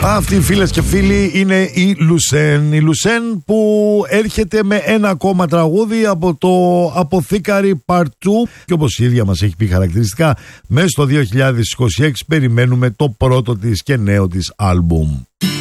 Αυτοί, φίλες και φίλοι, είναι η Λουσέν. Η Λουσέν που έρχεται με ένα ακόμα τραγούδι από το Αποθήκαρη Part 2. Και όπως η ίδια μας έχει πει χαρακτηριστικά, μέσα στο 2026 περιμένουμε το πρώτο της και νέο της άλμπουμ.